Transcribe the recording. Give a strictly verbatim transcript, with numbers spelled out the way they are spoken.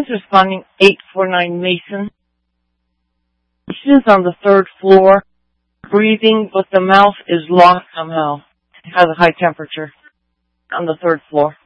Responding eight four nine Mason. Patient's on the third floor, breathing, but the mouth is locked somehow. Has a high temperature on the third floor.